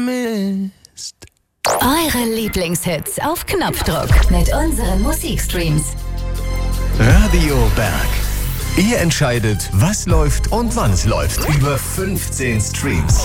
Eure Lieblingshits auf Knopfdruck mit unseren Musikstreams. Radio Berg. Ihr entscheidet, was läuft und wann es läuft. Über 15 Streams.